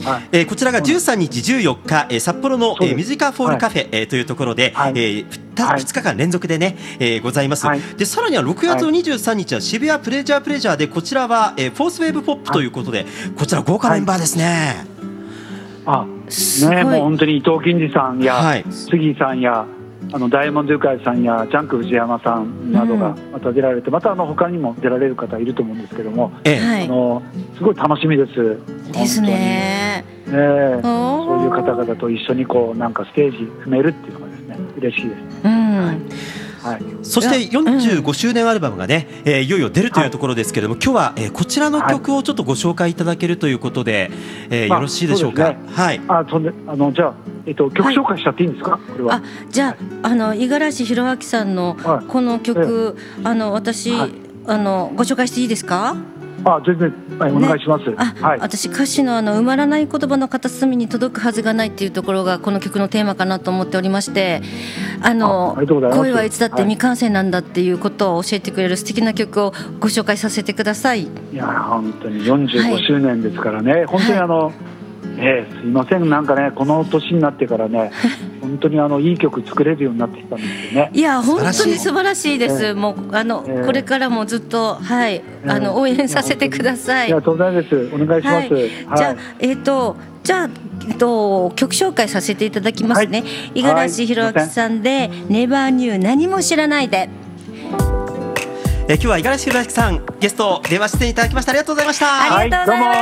こちらが13日14日、札幌の、ミュージカフォールカフェ、というところで、2日間連続でね、ございます、でさらには6月の23日は渋谷プレジャーで、こちらは、フォースウェーブポップということで、こちら豪華メンバーですね。 もう本当に伊藤金次さんや、杉さんやダイヤモンドユカイさんやジャンク藤山さんなどがまた出られて、また他にも出られる方いると思うんですけども、すごい楽しみですですね。 そういう方々と一緒になんかステージ踏めるっていうのがですね、嬉しいです。 そして45周年アルバムがね、いよいよ出るというところですけれども、今日は、こちらの曲をちょっとご紹介いただけるということで、よろしいでしょうか。 じゃあ曲紹介しちゃっていいんですか。これはじゃあ五十嵐弘明さんのこの曲、私ご紹介していいですか。 全然、お願いします。 私歌詞の埋まらない言葉の片隅に届くはずがないっていうところがこの曲のテーマかなと思っておりまして、恋はいつだって未完成なんだっていうことを教えてくれる素敵な曲をご紹介させてください。 いや本当に45周年ですからね、本当にすいません、なんかね、この年になってからね本当にいい曲作れるようになってきたんですよね。 いや本当に素晴らしいです。もうこれからもずっと応援させてください。 当然です。お願いします。 じゃあ曲紹介させていただきますね。五十嵐弘明さんでネバーニュー何も知らないで。 今日は五十嵐弘明さんゲスト電話出演いただきましてありがとうございました。 ありがとうございました。